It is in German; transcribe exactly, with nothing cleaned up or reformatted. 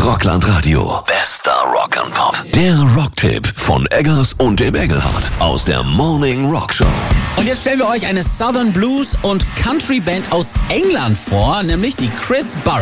Rockland Radio. Bester Rock and Pop. Der Rocktipp von Eggers und dem Engelhardt aus der Morning Rock Show. Und jetzt stellen wir euch eine Southern Blues und Country Band aus England vor, nämlich die Chris Burrell.